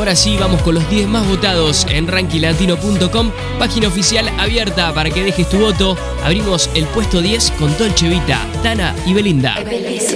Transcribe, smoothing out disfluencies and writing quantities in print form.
ahora sí, vamos con los 10 más votados en rankinglatino.com, página oficial abierta para que dejes tu voto. Abrimos el puesto 10 con Dolce Vita, Tana y Belinda.